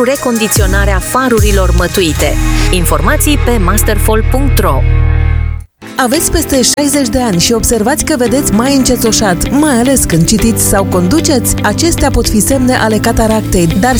recondiționarea farurilor mătuite. Informații pe masterfall.ro. Aveți peste 60 de ani și observați că vedeți mai încețoșat, mai ales când citiți sau conduceți? Acestea pot fi semne ale cataractei, dar